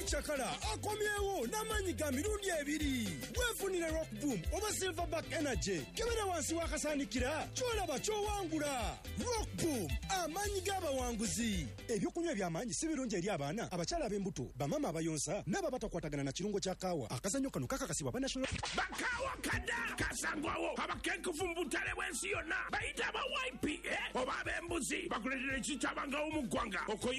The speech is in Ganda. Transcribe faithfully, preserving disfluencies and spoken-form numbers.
Chakala akomyewo n'amanyi ga mirundi ebiri. Weefunire Rock Boom oba Silverback Energy. Kebera wansi wakasaanikira kyolaba kyowangula. Rock Boom amanyi g'abawanguzi. Ebyokunywa eby'amaanyi si birungi eri abaana, abakyala ab'embuto, bamama abayonsa n'aba batakwatagana na kirungo kya kaawa. Akazannyo kano kakakasibwa ba National Bakawa kada kasangwawo abakenkufu mu butale bw'ensi yonna bayita aba Y P A oba ab'embuzi bakuleetera ekitabanga mu ggwanga.